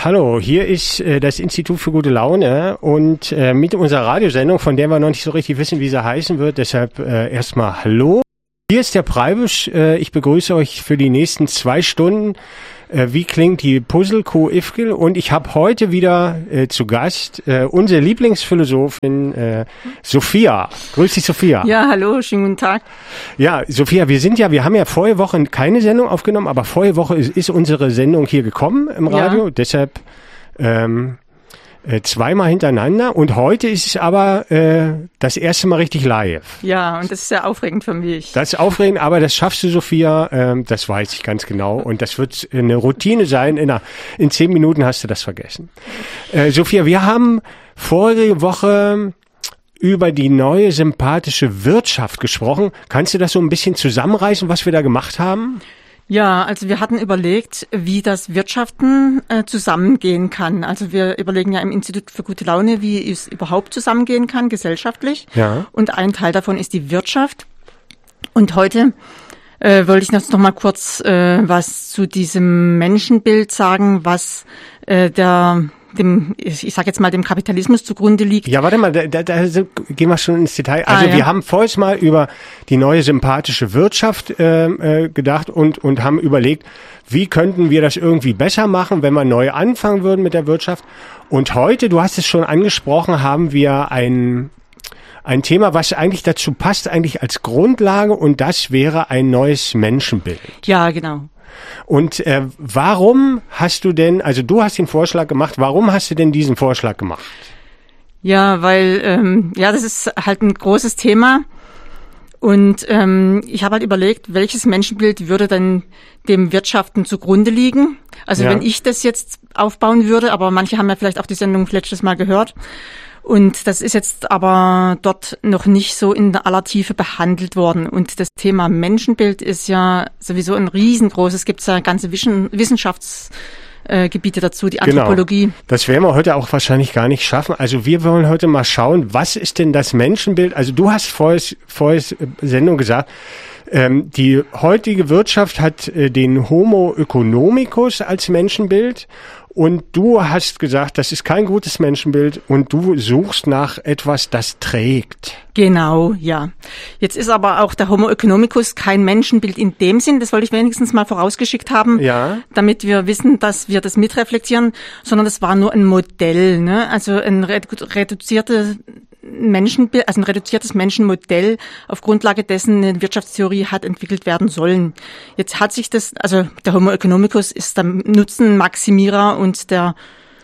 Hallo, hier ist das Institut für gute Laune und mit unserer Radiosendung, von der wir noch nicht so richtig wissen, wie sie heißen wird. Deshalb erstmal Hallo. Hier ist der Preibisch. Ich begrüße euch für die nächsten 2 Stunden. Wie klingt die Puzzle-Kuh Ifgel? Und ich habe heute wieder zu Gast unsere Lieblingsphilosophin Sophia. Grüß dich, Sophia. Ja, hallo, schönen guten Tag. Ja, Sophia, wir haben ja vorige Woche keine Sendung aufgenommen, aber vorige Woche ist unsere Sendung hier gekommen im Radio. Ja. Deshalb zweimal hintereinander und heute ist es aber das erste Mal richtig live. Ja, und das ist sehr aufregend für mich. Das ist aufregend, aber das schaffst du, Sophia, das weiß ich ganz genau und das wird eine Routine sein. In 10 Minuten hast du das vergessen. Sophia, wir haben vorige Woche über die neue sympathische Wirtschaft gesprochen. Kannst du das so ein bisschen zusammenreißen, was wir da gemacht haben? Ja, also wir hatten überlegt, wie das Wirtschaften zusammengehen kann. Also wir überlegen ja im Institut für gute Laune, wie es überhaupt zusammengehen kann, gesellschaftlich. Ja. Und ein Teil davon ist die Wirtschaft. Und heute wollte ich noch mal kurz was zu diesem Menschenbild sagen, was dem Kapitalismus zugrunde liegt. Ja, warte mal, da gehen wir schon ins Detail. Also wir haben vorhin mal über die neue sympathische Wirtschaft gedacht und haben überlegt, wie könnten wir das irgendwie besser machen, wenn wir neu anfangen würden mit der Wirtschaft. Und heute, du hast es schon angesprochen, haben wir ein Thema, was eigentlich dazu passt, eigentlich als Grundlage, und das wäre ein neues Menschenbild. Ja, genau. Und warum hast du denn, also du hast den Vorschlag gemacht, warum hast du denn diesen Vorschlag gemacht? Ja, weil, das ist halt ein großes Thema und ich habe halt überlegt, welches Menschenbild würde denn dem Wirtschaften zugrunde liegen? Also wenn ich das jetzt aufbauen würde, aber manche haben ja vielleicht auch die Sendung letztes Mal gehört. Und das ist jetzt aber dort noch nicht so in aller Tiefe behandelt worden. Und das Thema Menschenbild ist ja sowieso ein riesengroßes. Es gibt ja ganze Wissenschaftsgebiete dazu, die Anthropologie. Genau. Das werden wir heute auch wahrscheinlich gar nicht schaffen. Also wir wollen heute mal schauen, was ist denn das Menschenbild? Also du hast vorher Sendung gesagt, die heutige Wirtschaft hat den Homo economicus als Menschenbild. Und du hast gesagt, das ist kein gutes Menschenbild und du suchst nach etwas, das trägt. Genau, ja. Jetzt ist aber auch der Homo economicus kein Menschenbild in dem Sinn, das wollte ich wenigstens mal vorausgeschickt haben, damit wir wissen, dass wir das mitreflektieren, sondern das war nur ein Modell, ne? Also ein reduziertes Menschenmodell auf Grundlage dessen eine Wirtschaftstheorie hat entwickelt werden sollen. Jetzt hat sich der Homo economicus ist der Nutzenmaximierer und der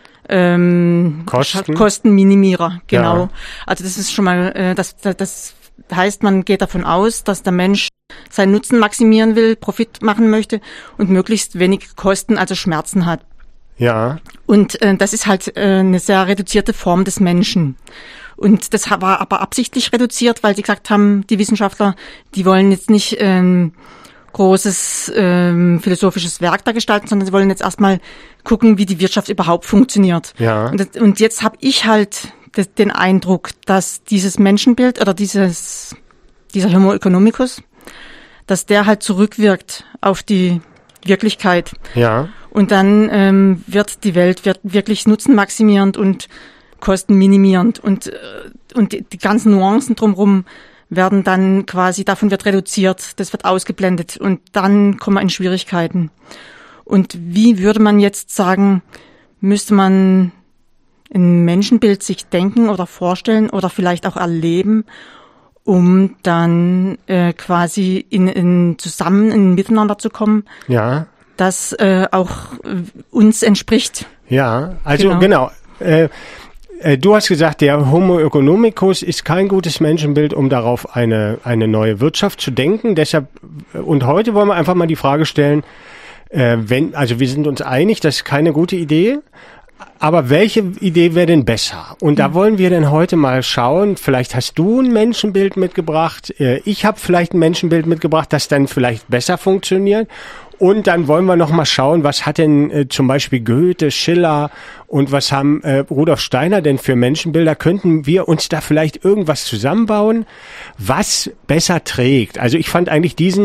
Kostenminimierer, genau. Ja. Also das ist schon mal, das heißt, man geht davon aus, dass der Mensch seinen Nutzen maximieren will, Profit machen möchte und möglichst wenig Kosten, also Schmerzen hat. Ja. Und das ist halt eine sehr reduzierte Form des Menschen. Und das war aber absichtlich reduziert, weil sie gesagt haben, die Wissenschaftler, die wollen jetzt nicht großes philosophisches Werk da gestalten, sondern sie wollen jetzt erstmal gucken, wie die Wirtschaft überhaupt funktioniert. Ja. Und jetzt habe ich halt den Eindruck, dass dieses Menschenbild oder dieser Homo economicus, dass der halt zurückwirkt auf die Wirklichkeit. Ja. Und dann wird die Welt wirklich nutzenmaximierend und kostenminimierend und die ganzen Nuancen drumherum werden dann quasi, davon wird reduziert, das wird ausgeblendet und dann kommen wir in Schwierigkeiten. Und wie würde man jetzt sagen, müsste man ein Menschenbild sich denken oder vorstellen oder vielleicht auch erleben, um dann quasi in Miteinander zu kommen, das auch uns entspricht. Ja, also genau. Du hast gesagt, der Homo economicus ist kein gutes Menschenbild, um darauf eine neue Wirtschaft zu denken. Deshalb, und heute wollen wir einfach mal die Frage stellen, wir sind uns einig, das ist keine gute Idee, aber welche Idee wäre denn besser? Und da wollen wir dann heute mal schauen, vielleicht hast du ein Menschenbild mitgebracht, ich habe vielleicht ein Menschenbild mitgebracht, das dann vielleicht besser funktioniert. Und dann wollen wir noch mal schauen, was hat denn zum Beispiel Goethe, Schiller und was haben Rudolf Steiner denn für Menschenbilder? Könnten wir uns da vielleicht irgendwas zusammenbauen, was besser trägt? Also ich fand eigentlich diesen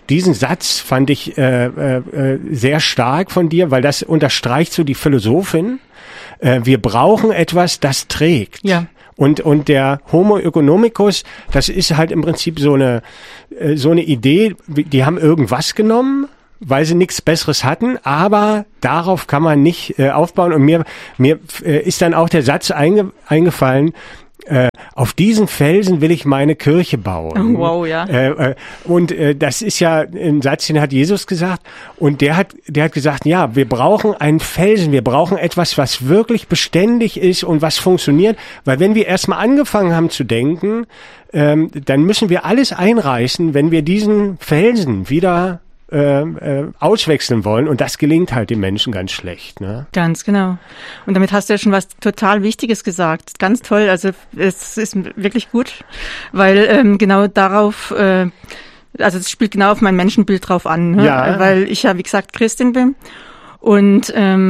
diesen Satz fand ich sehr stark von dir, weil das unterstreicht so die Philosophin. Wir brauchen etwas, das trägt. Ja. Und der Homo economicus, das ist halt im Prinzip so eine Idee, die haben irgendwas genommen, weil sie nichts Besseres hatten, aber darauf kann man nicht aufbauen. Und mir ist dann auch der Satz eingefallen, auf diesen Felsen will ich meine Kirche bauen. Oh, wow, ja. Und das ist ja ein Satz, den hat Jesus gesagt. Und der hat gesagt, ja, wir brauchen einen Felsen, wir brauchen etwas, was wirklich beständig ist und was funktioniert. Weil wenn wir erstmal angefangen haben zu denken, dann müssen wir alles einreißen, wenn wir diesen Felsen wieder auswechseln wollen, und das gelingt halt den Menschen ganz schlecht, ne? Ganz genau. Und damit hast du ja schon was total Wichtiges gesagt. Ganz toll, also es ist wirklich gut, weil genau darauf, also es spielt genau auf mein Menschenbild drauf an, ne? Ja. Weil ich ja, wie gesagt, Christin bin. Und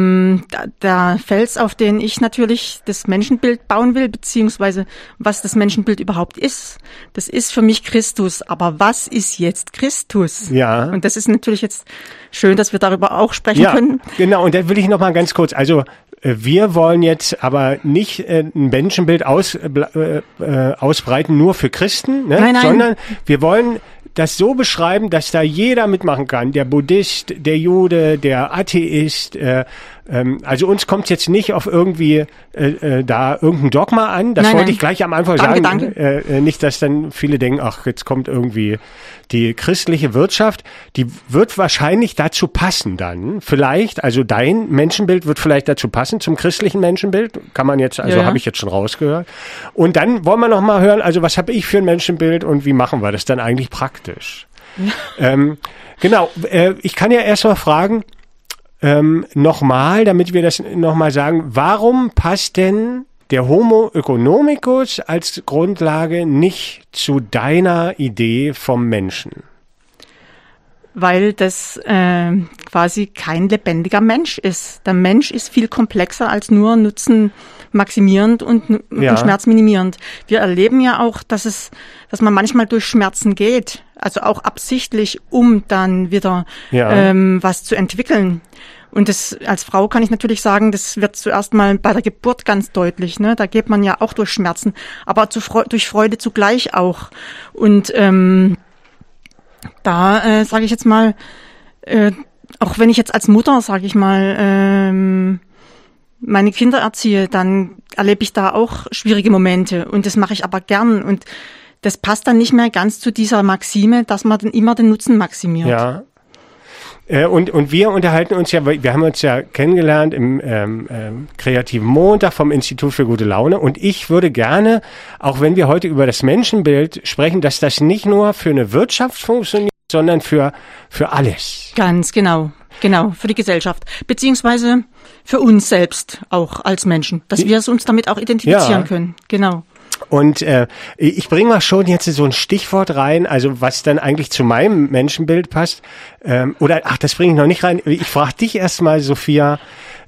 der Fels, auf den ich natürlich das Menschenbild bauen will, beziehungsweise was das Menschenbild überhaupt ist, das ist für mich Christus. Aber was ist jetzt Christus? Ja. Und das ist natürlich jetzt schön, dass wir darüber auch sprechen können. Genau, und da will ich noch mal ganz kurz, also wir wollen jetzt aber nicht ein Menschenbild ausbreiten nur für Christen, ne? Nein. Sondern wir wollen das so beschreiben, dass da jeder mitmachen kann. Der Buddhist, der Jude, der Atheist. Also uns kommt jetzt nicht auf irgendwie da irgendein Dogma an. Das wollte ich gleich am Anfang sagen. Danke. Nicht, dass dann viele denken, ach, jetzt kommt irgendwie die christliche Wirtschaft. Die wird wahrscheinlich dazu passen dann. Vielleicht, also dein Menschenbild wird vielleicht dazu passen zum christlichen Menschenbild. Kann man jetzt, also habe ich jetzt schon rausgehört. Und dann wollen wir noch mal hören, also was habe ich für ein Menschenbild und wie machen wir das dann eigentlich praktisch? Ja. Genau, ich kann ja erst mal fragen, nochmal, damit wir das nochmal sagen, warum passt denn der Homo economicus als Grundlage nicht zu deiner Idee vom Menschen? Weil das quasi kein lebendiger Mensch ist. Der Mensch ist viel komplexer als nur Nutzen maximierend und Schmerz minimierend. Wir erleben ja auch, dass man manchmal durch Schmerzen geht, also auch absichtlich, um dann wieder was zu entwickeln. Und das, als Frau kann ich natürlich sagen, das wird zuerst mal bei der Geburt ganz deutlich, ne? Da geht man ja auch durch Schmerzen, aber durch Freude zugleich auch. Und da sage ich jetzt mal, auch wenn ich jetzt als Mutter, sage ich mal, meine Kinder erziehe, dann erlebe ich da auch schwierige Momente. Und das mache ich aber gern. Und das passt dann nicht mehr ganz zu dieser Maxime, dass man dann immer den Nutzen maximiert. Ja. Und wir unterhalten uns ja, wir haben uns ja kennengelernt im Kreativen Montag vom Institut für gute Laune, und ich würde gerne, auch wenn wir heute über das Menschenbild sprechen, dass das nicht nur für eine Wirtschaft funktioniert, sondern für alles. Ganz genau, für die Gesellschaft, beziehungsweise für uns selbst auch als Menschen, dass wir uns damit auch identifizieren können, genau. Und ich bringe mal schon jetzt so ein Stichwort rein, also was dann eigentlich zu meinem Menschenbild passt. Das bringe ich noch nicht rein. Ich frage dich erstmal, Sophia,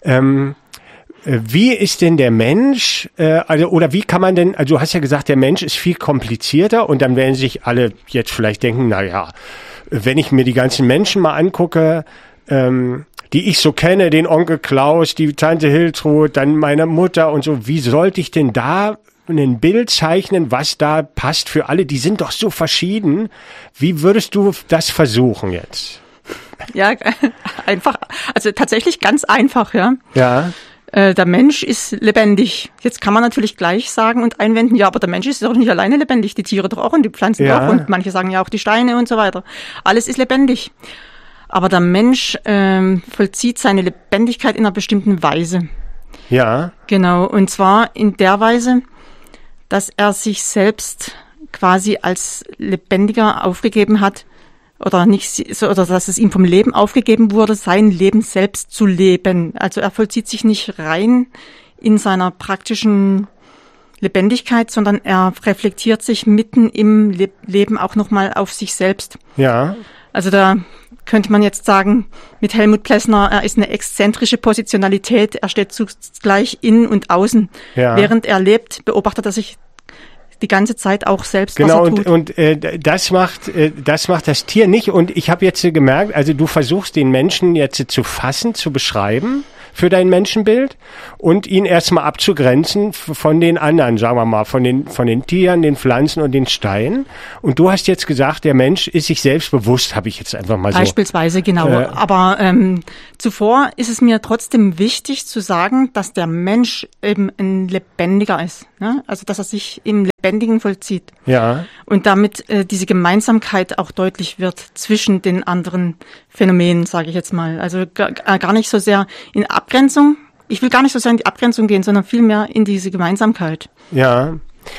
wie ist denn der Mensch, oder wie kann man denn, also du hast ja gesagt, der Mensch ist viel komplizierter, und dann werden sich alle jetzt vielleicht denken, naja, wenn ich mir die ganzen Menschen mal angucke, die ich so kenne, den Onkel Klaus, die Tante Hiltrud, dann meine Mutter und so, wie sollte ich denn da ein Bild zeichnen, was da passt für alle? Die sind doch so verschieden. Wie würdest du das versuchen jetzt? Ja, einfach, also tatsächlich ganz einfach, ja. Ja. Der Mensch ist lebendig. Jetzt kann man natürlich gleich sagen und einwenden, ja, aber der Mensch ist doch nicht alleine lebendig, die Tiere doch auch und die Pflanzen auch, und manche sagen ja auch die Steine und so weiter. Alles ist lebendig. Aber der Mensch vollzieht seine Lebendigkeit in einer bestimmten Weise. Ja. Genau, und zwar in der Weise, dass er sich selbst quasi als lebendiger aufgegeben hat, oder nicht, oder dass es ihm vom Leben aufgegeben wurde, sein Leben selbst zu leben. Also er vollzieht sich nicht rein in seiner praktischen Lebendigkeit, sondern er reflektiert sich mitten im Leben auch nochmal auf sich selbst. Ja. Also da könnte man jetzt sagen, mit Helmut Plessner, er ist eine exzentrische Positionalität, er steht zugleich innen und außen. Ja. Während er lebt, beobachtet er sich die ganze Zeit auch selbst genau, was er tut. Und das macht das Tier nicht. Und ich habe jetzt gemerkt, also du versuchst den Menschen jetzt zu fassen, zu beschreiben für dein Menschenbild und ihn erstmal abzugrenzen von den anderen, sagen wir mal, von den Tieren, den Pflanzen und den Steinen. Und du hast jetzt gesagt, der Mensch ist sich selbst bewusst, habe ich jetzt einfach mal so. Beispielsweise, genau. Aber zuvor ist es mir trotzdem wichtig zu sagen, dass der Mensch eben ein Lebendiger ist. Ne? Also dass er sich im Lebendigen vollzieht. Ja. Und damit diese Gemeinsamkeit auch deutlich wird zwischen den anderen Phänomenen, sage ich jetzt mal. Also gar nicht so sehr in Abgrenzung. Ich will gar nicht so sehr in die Abgrenzung gehen, sondern vielmehr in diese Gemeinsamkeit. Ja.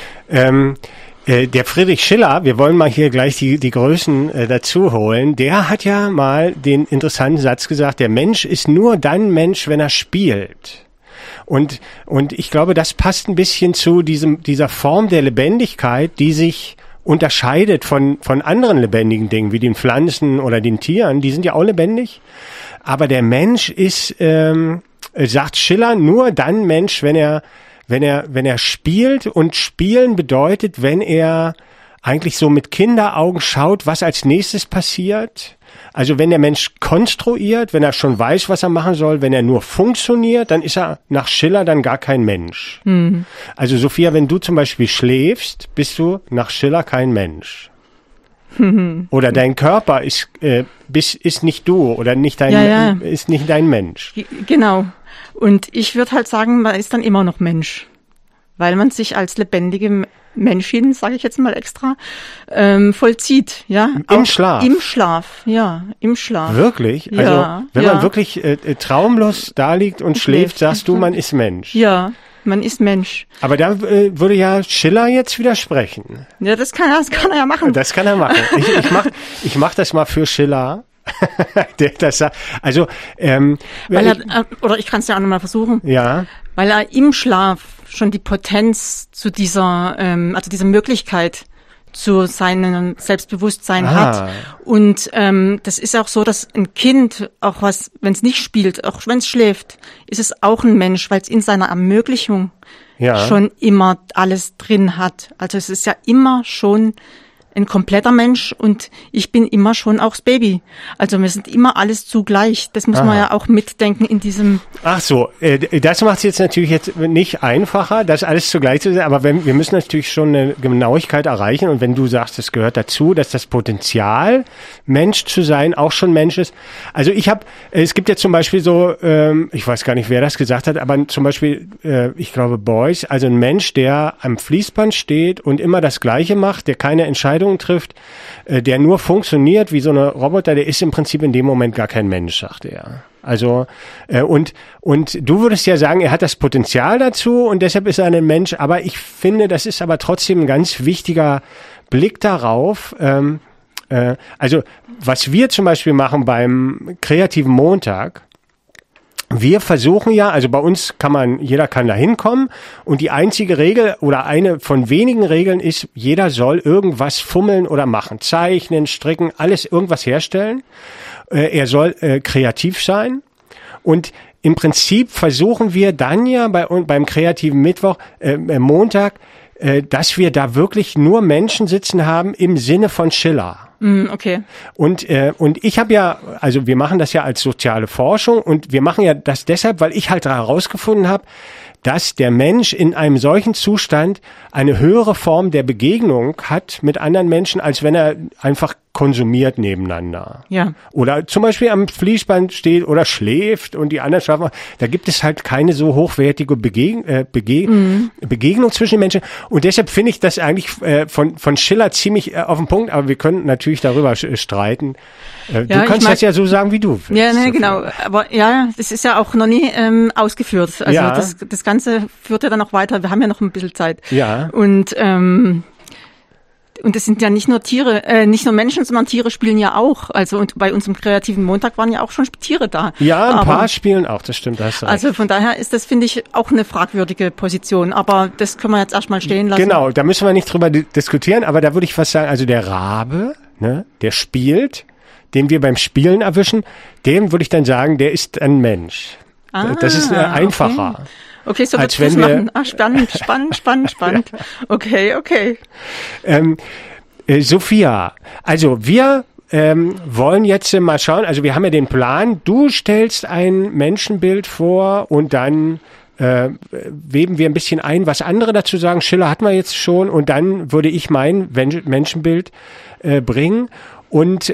Der Friedrich Schiller, wir wollen mal hier gleich die Größen dazu holen, der hat ja mal den interessanten Satz gesagt, der Mensch ist nur dann Mensch, wenn er spielt. Und ich glaube, das passt ein bisschen zu dieser Form der Lebendigkeit, die sich unterscheidet von anderen lebendigen Dingen, wie den Pflanzen oder den Tieren. Die sind ja auch lebendig. Aber der Mensch ist, sagt Schiller, nur dann Mensch, wenn er spielt. Und spielen bedeutet, wenn er eigentlich so mit Kinderaugen schaut, was als nächstes passiert. Also wenn der Mensch konstruiert, wenn er schon weiß, was er machen soll, wenn er nur funktioniert, dann ist er nach Schiller dann gar kein Mensch. Mhm. Also Sophia, wenn du zum Beispiel schläfst, bist du nach Schiller kein Mensch. Mhm. Oder dein Körper ist nicht du oder nicht ist nicht dein Mensch. Genau. Und ich würde halt sagen, man ist dann immer noch Mensch, weil man sich als lebendige Menschin, sage ich jetzt mal extra, vollzieht, ja. Im Schlaf? Im Schlaf, ja, im Schlaf. Wirklich? Also, ja, wenn man wirklich traumlos da liegt und schläft, sagst du, man ist Mensch. Ja, man ist Mensch. Aber da würde ja Schiller jetzt widersprechen. Ja, das kann er ja machen. Das kann er machen. Ich mach das mal für Schiller. Also, oder ich kann es ja auch nochmal versuchen. Ja. Weil er im Schlaf schon die Potenz zu dieser Möglichkeit zu seinem Selbstbewusstsein hat. Und das ist auch so, dass ein Kind, auch wenn es nicht spielt, auch wenn es schläft, ist es auch ein Mensch, weil es in seiner Ermöglichung schon immer alles drin hat. Also es ist ja immer schon ein kompletter Mensch und ich bin immer schon auch das Baby. Also wir sind immer alles zugleich. Das muss man ja auch mitdenken in diesem... Ach so, das macht es jetzt natürlich jetzt nicht einfacher, das alles zugleich zu sehen, aber wir müssen natürlich schon eine Genauigkeit erreichen und wenn du sagst, es gehört dazu, dass das Potenzial, Mensch zu sein, auch schon Mensch ist. Also es gibt ja zum Beispiel so, ich weiß gar nicht, wer das gesagt hat, aber zum Beispiel, ich glaube Beuys, also ein Mensch, der am Fließband steht und immer das Gleiche macht, der keine Entscheidungen trifft, der nur funktioniert wie so eine Roboter, der ist im Prinzip in dem Moment gar kein Mensch, sagte er. Also und du würdest ja sagen, er hat das Potenzial dazu und deshalb ist er ein Mensch, aber ich finde, das ist aber trotzdem ein ganz wichtiger Blick darauf. Also was wir zum Beispiel machen beim Kreativen Montag, wir versuchen ja, also bei uns jeder kann da hinkommen und die einzige Regel oder eine von wenigen Regeln ist, jeder soll irgendwas fummeln oder machen, zeichnen, stricken, alles irgendwas herstellen. Er soll kreativ sein und im Prinzip versuchen wir dann ja beim Kreativen Montag, dass wir da wirklich nur Menschen sitzen haben im Sinne von Schiller. Okay. Und ich habe ja, also wir machen das ja als soziale Forschung und wir machen ja das deshalb, weil ich halt herausgefunden habe, dass der Mensch in einem solchen Zustand eine höhere Form der Begegnung hat mit anderen Menschen, als wenn er einfach konsumiert nebeneinander. Ja. Oder zum Beispiel am Fließband steht oder schläft und die anderen schlafen. Da gibt es halt keine so hochwertige Begegnung zwischen den Menschen. Und deshalb finde ich das eigentlich von Schiller ziemlich auf den Punkt, aber wir können natürlich darüber streiten. Du kannst das ja so sagen, wie du willst. Ja, nee, genau. Aber ja, das ist ja auch noch nie ausgeführt. Also das Ganze führt ja dann noch weiter. Wir haben ja noch ein bisschen Zeit. Ja. Und es sind ja nicht nur Tiere, nicht nur Menschen, sondern Tiere spielen ja auch. Also und bei unserem Kreativen Montag waren ja auch schon Tiere da. Ja, ein paar spielen auch, das stimmt. Das also von daher ist das, finde ich, auch eine fragwürdige Position. Aber das können wir jetzt erstmal stehen lassen. Genau, da müssen wir nicht drüber diskutieren. Aber da würde ich fast sagen, also der Rabe, ne, der spielt, den wir beim Spielen erwischen, dem würde ich dann sagen, der ist ein Mensch. Das ist einfacher. Okay, so wird es machen. Spannend. Okay. Sophia, also wir wollen jetzt mal schauen, also wir haben ja den Plan, du stellst ein Menschenbild vor und dann weben wir ein bisschen ein, was andere dazu sagen. Schiller hatten wir jetzt schon und dann würde ich mein Menschenbild bringen und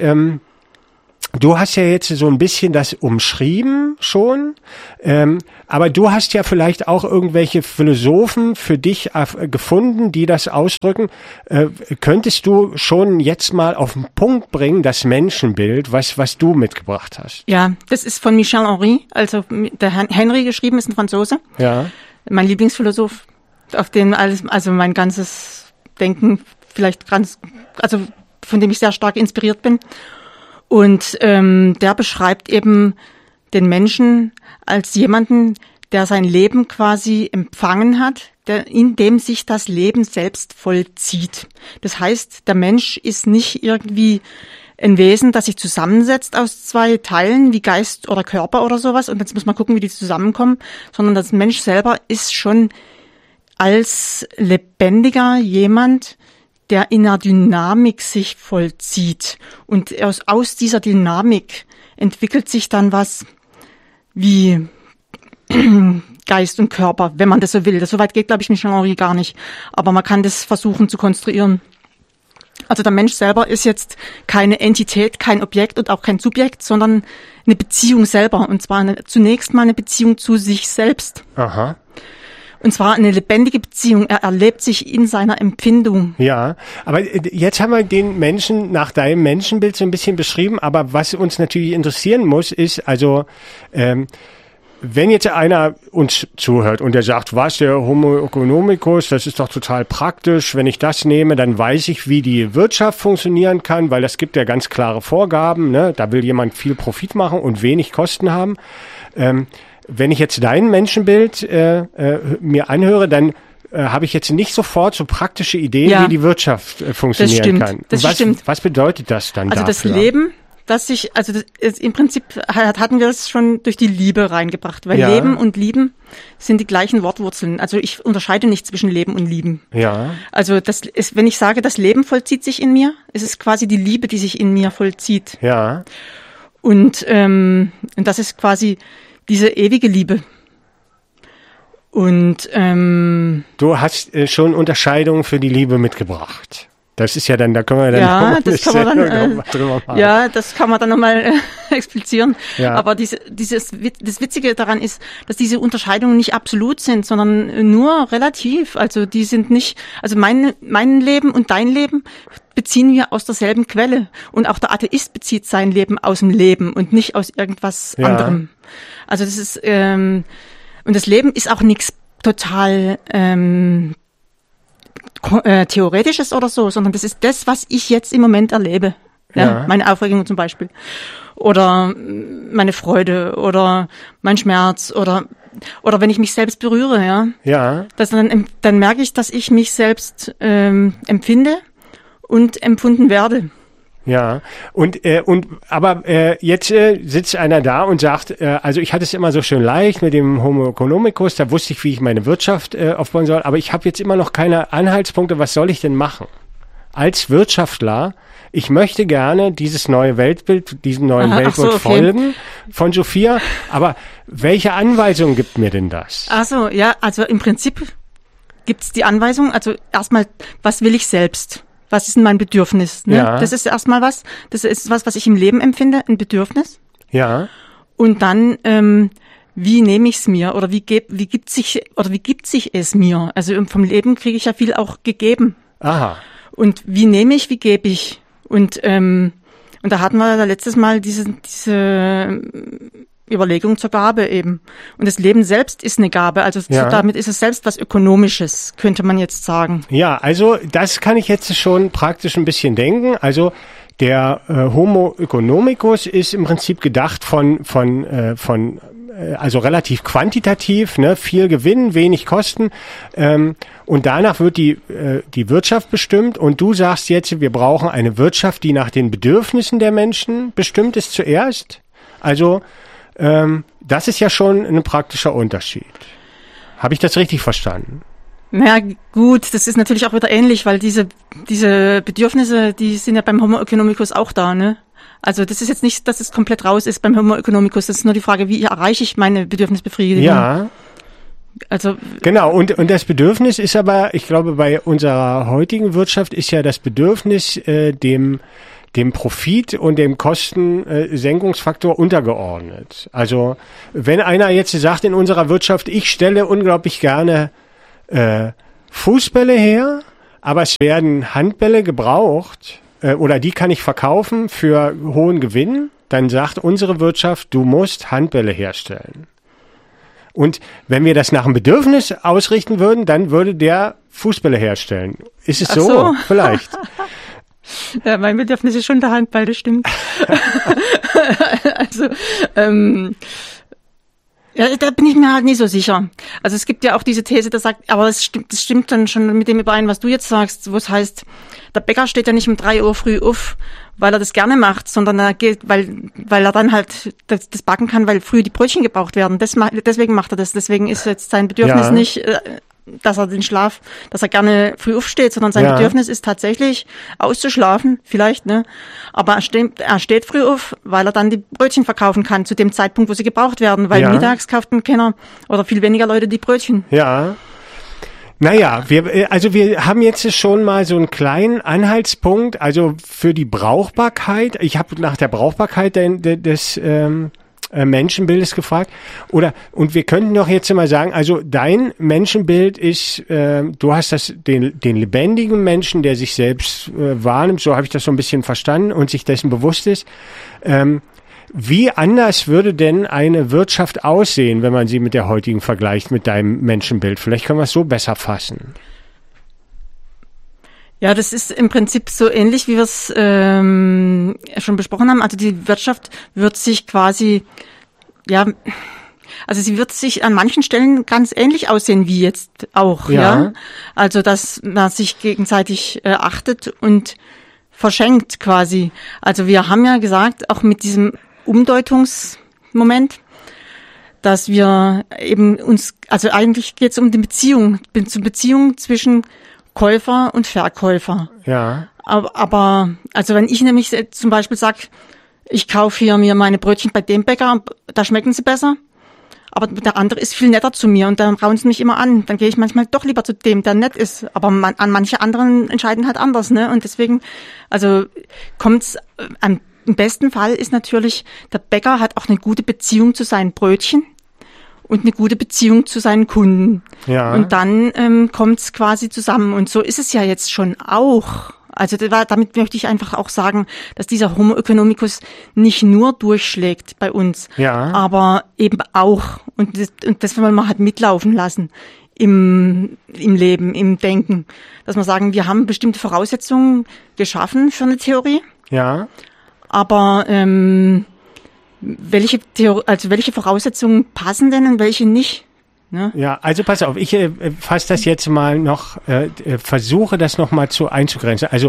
du hast ja jetzt so ein bisschen das umschrieben schon, aber du hast ja vielleicht auch irgendwelche Philosophen für dich gefunden, die das ausdrücken. Könntest du schon jetzt mal auf den Punkt bringen, das Menschenbild, was du mitgebracht hast? Ja, das ist von Michel Henry, also der Henry geschrieben, ist ein Franzose. Ja. Mein Lieblingsphilosoph, auf den also mein ganzes Denken vielleicht also von dem ich sehr stark inspiriert bin. Und der beschreibt eben den Menschen als jemanden, der sein Leben quasi empfangen hat, in dem sich das Leben selbst vollzieht. Das heißt, der Mensch ist nicht irgendwie ein Wesen, das sich zusammensetzt aus zwei Teilen, wie Geist oder Körper oder sowas, und jetzt muss man gucken, wie die zusammenkommen, sondern das Mensch selber ist schon als lebendiger jemand, der in einer Dynamik sich vollzieht. Und aus dieser Dynamik entwickelt sich dann was wie Geist und Körper, wenn man das so will. So weit geht, glaube ich, Michel Henry gar nicht. Aber man kann das versuchen zu konstruieren. Also der Mensch selber ist jetzt keine Entität, kein Objekt und auch kein Subjekt, sondern eine Beziehung selber. Und zwar zunächst mal eine Beziehung zu sich selbst. Aha. Und zwar eine lebendige Beziehung. Er erlebt sich in seiner Empfindung. Ja, aber jetzt haben wir den Menschen nach deinem Menschenbild so ein bisschen beschrieben. Aber was uns natürlich interessieren muss, ist also, wenn jetzt einer uns zuhört und der sagt, was, der Homo economicus, das ist doch total praktisch. Wenn ich das nehme, dann weiß ich, wie die Wirtschaft funktionieren kann, weil das gibt ja ganz klare Vorgaben. Ne? Da will jemand viel Profit machen und wenig Kosten haben. Wenn ich jetzt dein Menschenbild mir anhöre, dann habe ich jetzt nicht sofort so praktische Ideen, wie die Wirtschaft funktionieren kann. Das stimmt. Was bedeutet das dann dafür? Also das Leben, im Prinzip hatten wir es schon durch die Liebe reingebracht, weil Leben und Lieben sind die gleichen Wortwurzeln. Also ich unterscheide nicht zwischen Leben und Lieben. Ja. Also wenn ich sage, das Leben vollzieht sich in mir, ist es quasi die Liebe, die sich in mir vollzieht. Ja. Und das ist quasi diese ewige Liebe. Und du hast schon Unterscheidungen für die Liebe mitgebracht. Das ist ja dann, da können wir dann das kann man dann nochmal explizieren. Ja. Aber das Witzige daran ist, dass diese Unterscheidungen nicht absolut sind, sondern nur relativ. Also die sind nicht, also mein Leben und dein Leben beziehen wir aus derselben Quelle. Und auch der Atheist bezieht sein Leben aus dem Leben und nicht aus irgendwas anderem. Also das ist, und das Leben ist auch nichts total Theoretisches oder so, sondern das ist das, was ich jetzt im Moment erlebe. Ja. Meine Aufregung zum Beispiel. Oder meine Freude oder mein Schmerz oder wenn ich mich selbst berühre, ja. Dann merke ich, dass ich mich selbst empfinde und empfunden werde. Ja, aber jetzt sitzt einer da und sagt, also ich hatte es immer so schön leicht mit dem Homo economicus, da wusste ich, wie ich meine Wirtschaft aufbauen soll, aber ich habe jetzt immer noch keine Anhaltspunkte, was soll ich denn machen? Als Wirtschaftler, ich möchte gerne dieses neue Weltbild, diesem neuen Weltbild folgen von Sophia, aber welche Anweisung gibt mir denn das? Ach so, ja, also im Prinzip gibt's die Anweisung, also erstmal, was will ich selbst? Was ist denn mein Bedürfnis? Ne? Ja. Das ist erstmal was. Das ist was ich im Leben empfinde, ein Bedürfnis. Ja. Und dann, wie nehme ich es mir? Oder wie gibt sich es mir? Also vom Leben kriege ich ja viel auch gegeben. Aha. Und wie nehme ich, wie gebe ich? Und da hatten wir letztes Mal diese Überlegung zur Gabe eben. Und das Leben selbst ist eine Gabe. Also damit ist es selbst was Ökonomisches, könnte man jetzt sagen. Ja, also das kann ich jetzt schon praktisch ein bisschen denken. Also der Homo economicus ist im Prinzip gedacht also relativ quantitativ, ne, viel Gewinn, wenig Kosten. Und danach wird die Wirtschaft bestimmt. Und du sagst jetzt, wir brauchen eine Wirtschaft, die nach den Bedürfnissen der Menschen bestimmt ist zuerst. Also Das ist ja schon ein praktischer Unterschied. Habe ich das richtig verstanden? Naja, gut, das ist natürlich auch wieder ähnlich, weil diese Bedürfnisse, die sind ja beim Homo economicus auch da, ne? Also das ist jetzt nicht, dass es komplett raus ist beim Homo economicus, das ist nur die Frage, wie erreiche ich meine Bedürfnisbefriedigung? Ja. Also genau, und das Bedürfnis ist aber, ich glaube, bei unserer heutigen Wirtschaft ist ja das Bedürfnis dem Profit und dem Kostensenkungsfaktor untergeordnet. Also wenn einer jetzt sagt in unserer Wirtschaft, ich stelle unglaublich gerne Fußbälle her, aber es werden Handbälle gebraucht oder die kann ich verkaufen für hohen Gewinn, dann sagt unsere Wirtschaft, du musst Handbälle herstellen. Und wenn wir das nach dem Bedürfnis ausrichten würden, dann würde der Fußbälle herstellen. Ist es so? Vielleicht. Ja, mein Bedürfnis ist schon der Handball, das stimmt. Also, ja, da bin ich mir halt nicht so sicher. Also es gibt ja auch diese These, das sagt, aber das stimmt dann schon mit dem überein, was du jetzt sagst, wo es heißt, der Bäcker steht ja nicht um 3 Uhr früh auf, weil er das gerne macht, sondern er geht, weil er dann halt das backen kann, weil früh die Brötchen gebraucht werden. Deswegen macht er das. Deswegen ist jetzt sein Bedürfnis nicht, dass er gerne früh aufsteht, sondern sein Bedürfnis ist tatsächlich auszuschlafen, vielleicht, ne? Aber er steht früh auf, weil er dann die Brötchen verkaufen kann zu dem Zeitpunkt, wo sie gebraucht werden, weil mittags kauft keiner oder viel weniger Leute die Brötchen. Ja. Naja, wir haben jetzt schon mal so einen kleinen Anhaltspunkt, also für die Brauchbarkeit. Ich habe nach der Brauchbarkeit des Menschenbildes gefragt. Und wir könnten doch jetzt mal sagen, also dein Menschenbild ist, du hast den lebendigen Menschen, der sich selbst wahrnimmt, so habe ich das so ein bisschen verstanden und sich dessen bewusst ist. Wie anders würde denn eine Wirtschaft aussehen, wenn man sie mit der heutigen vergleicht, mit deinem Menschenbild? Vielleicht können wir es so besser fassen. Ja, das ist im Prinzip so ähnlich, wie wir es schon besprochen haben. Also die Wirtschaft wird sich quasi, sie wird sich an manchen Stellen ganz ähnlich aussehen wie jetzt auch. Ja. Also dass man sich gegenseitig achtet und verschenkt quasi. Also wir haben ja gesagt, auch mit diesem Umdeutungsmoment, dass wir eben also eigentlich geht es um die Beziehung zwischen Käufer und Verkäufer. Ja. Aber also wenn ich nämlich zum Beispiel sage, ich kaufe hier mir meine Brötchen bei dem Bäcker, da schmecken sie besser, aber der andere ist viel netter zu mir und dann rauen sie mich immer an. Dann gehe ich manchmal doch lieber zu dem, der nett ist. Aber an manche anderen entscheiden halt anders, ne? Und deswegen, also kommt's im besten Fall ist natürlich, der Bäcker hat auch eine gute Beziehung zu seinen Brötchen und eine gute Beziehung zu seinen Kunden. Ja. Und dann kommt's quasi zusammen. Und so ist es ja jetzt schon auch. Also damit möchte ich einfach auch sagen, dass dieser Homo economicus nicht nur durchschlägt bei uns, aber eben auch. Und das wollen wir halt mitlaufen lassen im Leben, im Denken. Dass wir sagen, wir haben bestimmte Voraussetzungen geschaffen für eine Theorie. Ja. Aber welche Voraussetzungen passen denn und welche nicht? Ne? Ja, also pass auf, ich fasse das jetzt mal noch, versuche das noch mal einzugrenzen. Also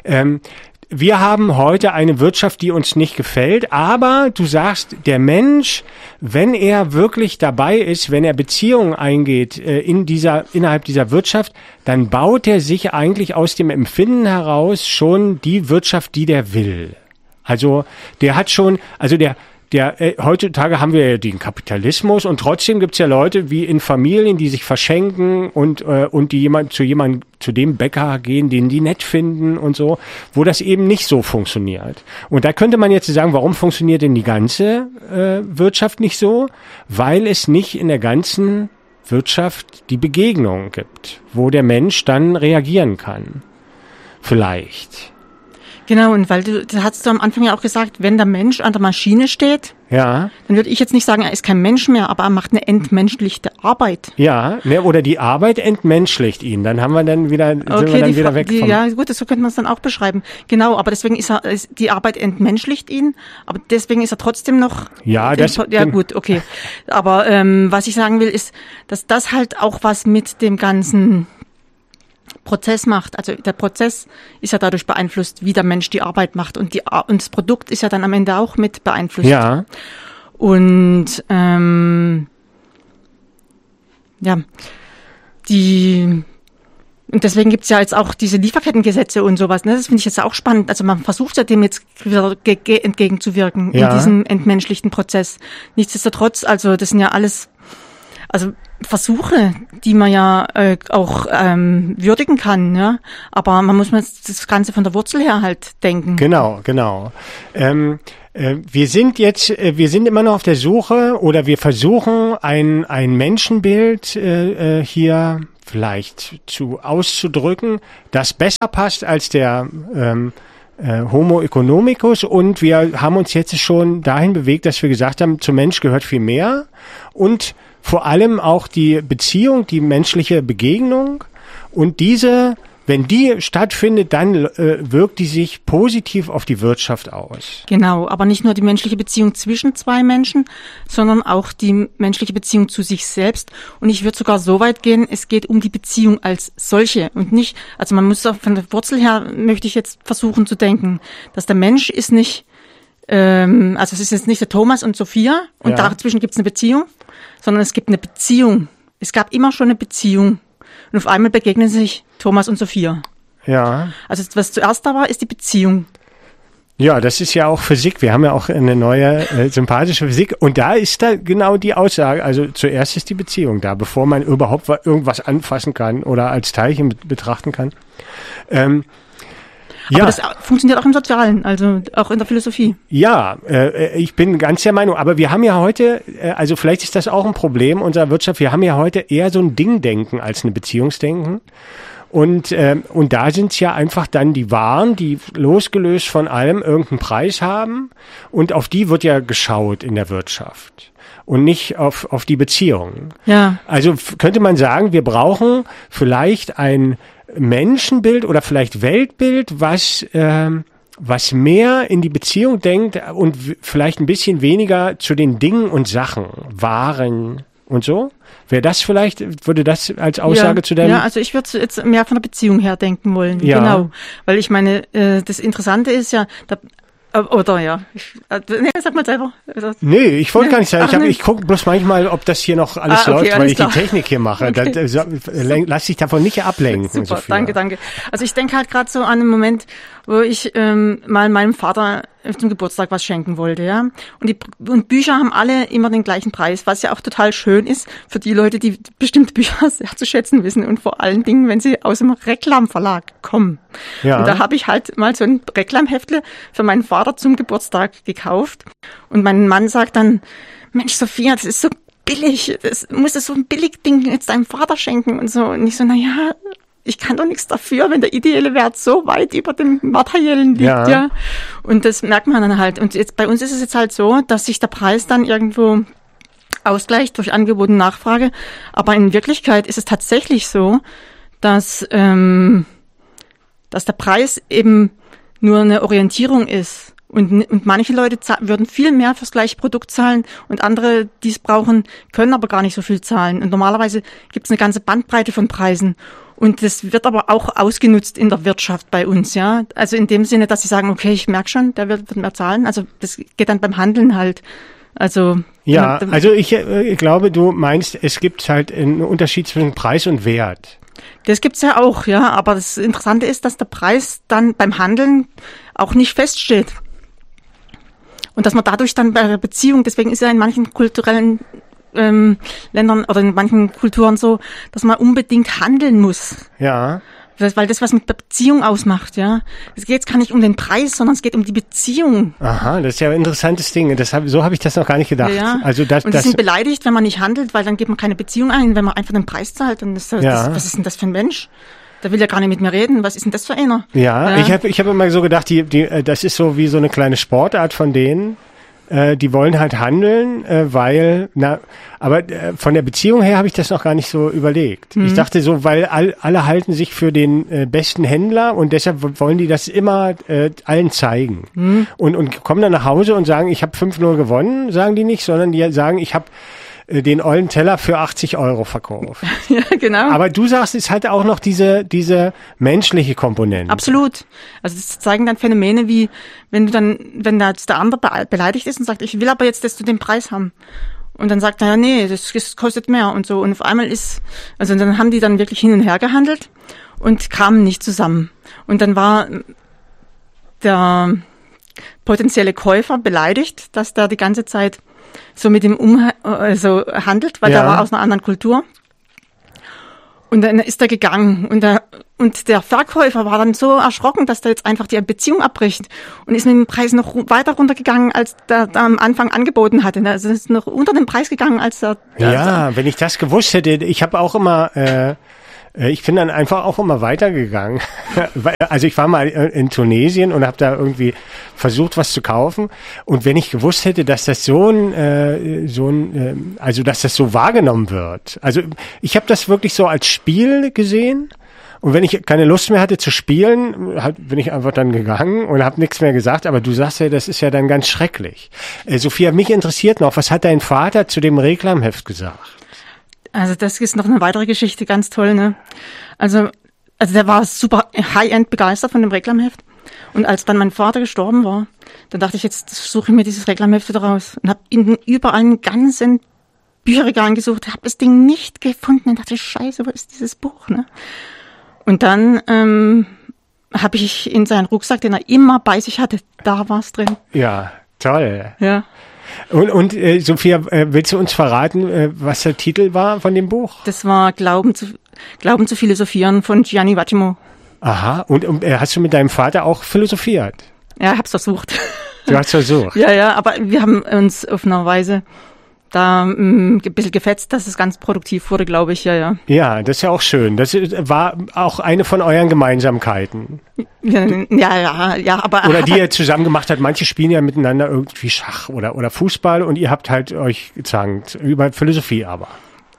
wir haben heute eine Wirtschaft, die uns nicht gefällt, aber du sagst, der Mensch, wenn er wirklich dabei ist, wenn er Beziehungen eingeht innerhalb dieser Wirtschaft, dann baut er sich eigentlich aus dem Empfinden heraus schon die Wirtschaft, die der will. Also der hat schon, heutzutage haben wir ja den Kapitalismus und trotzdem gibt's ja Leute wie in Familien, die sich verschenken und die zu dem Bäcker gehen, den die nett finden und so, wo das eben nicht so funktioniert. Und da könnte man jetzt sagen, warum funktioniert denn die ganze Wirtschaft nicht so? Weil es nicht in der ganzen Wirtschaft die Begegnung gibt, wo der Mensch dann reagieren kann. Vielleicht. Genau, und weil du hast du am Anfang ja auch gesagt, wenn der Mensch an der Maschine steht, dann würde ich jetzt nicht sagen, er ist kein Mensch mehr, aber er macht eine entmenschlichte Arbeit. Ja, oder die Arbeit entmenschlicht ihn. Dann sind wir dann wieder weg vom... Ja, gut, so könnte man es dann auch beschreiben. Genau, aber deswegen ist die Arbeit entmenschlicht ihn, aber deswegen ist er trotzdem noch... gut, okay. Aber was ich sagen will, ist, dass das halt auch was mit dem ganzen Prozess macht. Also der Prozess ist ja dadurch beeinflusst, wie der Mensch die Arbeit macht und das Produkt ist ja dann am Ende auch mit beeinflusst. Ja. Und und deswegen gibt's ja jetzt auch diese Lieferkettengesetze und sowas. Ne? Das finde ich jetzt auch spannend. Also man versucht ja dem jetzt wieder entgegenzuwirken in diesem entmenschlichten Prozess. Nichtsdestotrotz, also das sind ja alles Versuche, die man ja auch würdigen kann. Ja? Aber man muss das Ganze von der Wurzel her halt denken. Genau. Wir sind immer noch auf der Suche oder wir versuchen ein Menschenbild hier vielleicht auszudrücken, das besser passt als der Homo economicus, und wir haben uns jetzt schon dahin bewegt, dass wir gesagt haben, zum Mensch gehört viel mehr und vor allem auch die Beziehung, die menschliche Begegnung, und diese, wenn die stattfindet, dann wirkt die sich positiv auf die Wirtschaft aus. Genau, aber nicht nur die menschliche Beziehung zwischen zwei Menschen, sondern auch die menschliche Beziehung zu sich selbst. Und ich würde sogar so weit gehen, es geht um die Beziehung als solche und nicht, also man muss auch von der Wurzel her, möchte ich jetzt versuchen zu denken, dass der Mensch ist nicht, also es ist jetzt nicht der Thomas und Sophia und dazwischen gibt es eine Beziehung, sondern es gibt eine Beziehung. Es gab immer schon eine Beziehung. Und auf einmal begegnen sich Thomas und Sophia. Ja. Also was zuerst da war, ist die Beziehung. Ja, das ist ja auch Physik. Wir haben ja auch eine neue sympathische Physik. Und da ist da genau die Aussage. Also zuerst ist die Beziehung da, bevor man überhaupt irgendwas anfassen kann oder als Teilchen betrachten kann. Aber das funktioniert auch im Sozialen, also auch in der Philosophie. Ja, ich bin ganz der Meinung. Aber wir haben ja heute, also vielleicht ist das auch ein Problem unserer Wirtschaft, wir haben ja heute eher so ein Dingdenken als ein Beziehungsdenken. Und da sind es ja einfach dann die Waren, die losgelöst von allem irgendeinen Preis haben. Und auf die wird ja geschaut in der Wirtschaft. Und nicht auf die Beziehungen. Ja. Also könnte man sagen, wir brauchen vielleicht ein Menschenbild oder vielleicht Weltbild, was mehr in die Beziehung denkt und vielleicht ein bisschen weniger zu den Dingen und Sachen, Waren und so. Würde das als Aussage zu dem? Ja, also ich würde jetzt mehr von der Beziehung her denken wollen. Ja. Genau. Weil ich meine, das Interessante ist ja, sag mal selber. Nee, ich wollte gar nicht sagen. Ich gucke bloß manchmal, ob das hier noch alles läuft, weil ich die Technik hier mache. Okay. Lass dich davon nicht ablenken. Super, Sophia. Danke. Also ich denke halt gerade so an einen Moment, wo ich mal meinem Vater zum Geburtstag was schenken wollte, ja. Und Bücher haben alle immer den gleichen Preis, was ja auch total schön ist für die Leute, die bestimmte Bücher sehr zu schätzen wissen und vor allen Dingen, wenn sie aus dem Reklamverlag kommen. Ja. Und da habe ich halt mal so ein Reklamheftle für meinen Vater zum Geburtstag gekauft. Und mein Mann sagt dann, Mensch, Sophia, das ist so billig, muss so ein Billigding jetzt deinem Vater schenken und so. Und ich so, naja, ich kann doch nichts dafür, wenn der ideelle Wert so weit über dem Materiellen liegt, ja. Und das merkt man dann halt. Und jetzt bei uns ist es jetzt halt so, dass sich der Preis dann irgendwo ausgleicht durch Angebot und Nachfrage. Aber in Wirklichkeit ist es tatsächlich so, dass der Preis eben nur eine Orientierung ist. Und manche Leute würden viel mehr fürs gleiche Produkt zahlen und andere, die es brauchen, können aber gar nicht so viel zahlen. Und normalerweise gibt es eine ganze Bandbreite von Preisen. Und das wird aber auch ausgenutzt in der Wirtschaft bei uns, ja. Also in dem Sinne, dass sie sagen, okay, ich merke schon, der wird mehr zahlen. Also das geht dann beim Handeln halt. Also ja, also ich glaube, du meinst, es gibt halt einen Unterschied zwischen Preis und Wert. Das gibt's ja auch, ja. Aber das Interessante ist, dass der Preis dann beim Handeln auch nicht feststeht. Und dass man dadurch dann bei der Beziehung, deswegen ist ja in manchen kulturellen Ländern oder in manchen Kulturen so, dass man unbedingt handeln muss. Ja. Weil das was mit der Beziehung ausmacht, ja. Es geht jetzt gar nicht um den Preis, sondern es geht um die Beziehung. Aha, das ist ja ein interessantes Ding. So habe ich das noch gar nicht gedacht. Ja. Also und die sind beleidigt, wenn man nicht handelt, weil dann geht man keine Beziehung ein, wenn man einfach den Preis zahlt. Und was ist denn das für ein Mensch? Der will ja gar nicht mit mir reden. Was ist denn das für einer? Ja. Ich hab immer so gedacht, das ist so wie so eine kleine Sportart von denen. Die wollen halt handeln, aber von der Beziehung her habe ich das noch gar nicht so überlegt. Ich dachte so, weil alle halten sich für den besten Händler und deshalb wollen die das immer allen zeigen. Und kommen dann nach Hause und sagen, ich habe 5-0 gewonnen, sagen die nicht, sondern die sagen, ich habe den ollen Teller für 80 € verkauft. Ja, genau. Aber du sagst, es hat auch noch diese menschliche Komponente. Absolut. Also das zeigen dann Phänomene wie, wenn da jetzt der andere beleidigt ist und sagt, ich will aber jetzt, dass du den Preis haben. Und dann sagt er, ja, nee, das kostet mehr und so. Und auf einmal dann haben die dann wirklich hin und her gehandelt und kamen nicht zusammen. Und dann war der potenzielle Käufer beleidigt, dass der die ganze Zeit so mit ihm handelt, weil der war aus einer anderen Kultur. Und dann ist er gegangen und der Verkäufer war dann so erschrocken, dass der jetzt einfach die Beziehung abbricht und ist mit dem Preis noch weiter runtergegangen, als der am Anfang angeboten hatte. Also ist noch unter den Preis gegangen, als er... Ja, wenn ich das gewusst hätte, ich habe auch immer... Ich bin dann einfach auch immer weitergegangen. Also ich war mal in Tunesien und habe da irgendwie versucht, was zu kaufen. Und wenn ich gewusst hätte, dass das dass das so wahrgenommen wird. Also ich habe das wirklich so als Spiel gesehen. Und wenn ich keine Lust mehr hatte zu spielen, bin ich einfach dann gegangen und habe nichts mehr gesagt. Aber du sagst ja, das ist ja dann ganz schrecklich. Sophia, mich interessiert noch, was hat dein Vater zu dem Reklamheft gesagt? Also das ist noch eine weitere Geschichte, ganz toll, ne? Also der war super High-End begeistert von dem Reklamheft. Und als dann mein Vater gestorben war, dann dachte ich, jetzt suche ich mir dieses Reklamheft wieder raus. Und habe überall einen ganzen Bücherregal gesucht, habe das Ding nicht gefunden und dachte, scheiße, wo ist dieses Buch, ne? Und dann habe ich in seinen Rucksack, den er immer bei sich hatte, da war es drin. Ja, toll. Ja. Und Sophia, willst du uns verraten, was der Titel war von dem Buch? Das war Glauben zu philosophieren von Gianni Vattimo. Aha, und hast du mit deinem Vater auch philosophiert? Ja, hab's versucht. Du hast versucht? Ja, aber wir haben uns auf eine Weise da ein bisschen gefetzt, dass es ganz produktiv wurde, glaube ich, ja. Ja, das ist ja auch schön. Das war auch eine von euren Gemeinsamkeiten. Ja, aber... Oder die ihr zusammen gemacht habt. Manche spielen ja miteinander irgendwie Schach oder Fußball und ihr habt halt euch gezankt über Philosophie aber.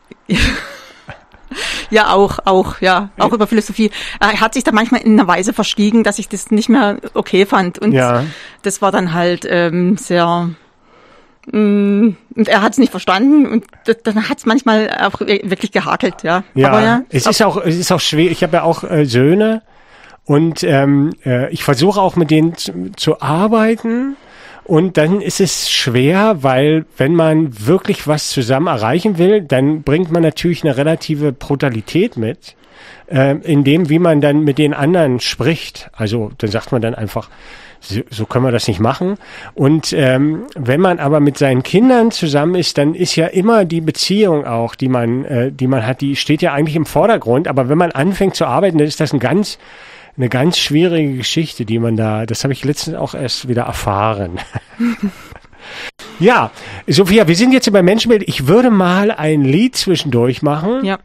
Ja, auch über Philosophie. Er hat sich da manchmal in einer Weise verstiegen, dass ich das nicht mehr okay fand. Und das war dann halt sehr... Und er hat es nicht verstanden und dann hat es manchmal auch wirklich gehakelt, ja. Ja, aber es ist auch schwer. Ich habe ja auch Söhne und ich versuche auch mit denen zu arbeiten und dann ist es schwer, weil wenn man wirklich was zusammen erreichen will, dann bringt man natürlich eine relative Brutalität mit, in dem, wie man dann mit den anderen spricht. Also dann sagt man dann einfach, so können wir das nicht machen. Und wenn man aber mit seinen Kindern zusammen ist, dann ist ja immer die Beziehung auch, die man hat, die steht ja eigentlich im Vordergrund. Aber wenn man anfängt zu arbeiten, dann ist das eine ganz schwierige Geschichte, das habe ich letztens auch erst wieder erfahren. Ja, Sophia, wir sind jetzt bei Menschenbild. Ich würde mal ein Lied zwischendurch machen. Ja.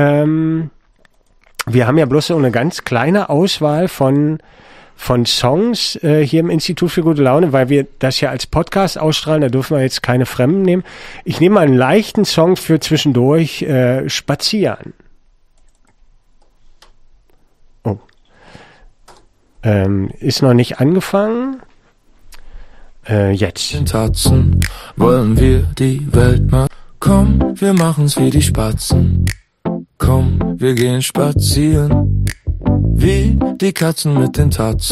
Wir haben ja bloß so eine ganz kleine Auswahl von Songs hier im Institut für gute Laune, weil wir das ja als Podcast ausstrahlen, da dürfen wir jetzt keine Fremden nehmen. Ich nehme mal einen leichten Song für zwischendurch, Spazieren. Oh. Ist noch nicht angefangen. Jetzt. In Tatzen wollen wir die Welt mal. Komm, wir machen's wie die Spatzen. Komm, wir gehen spazieren. Wie die Katzen mit den Tatzen.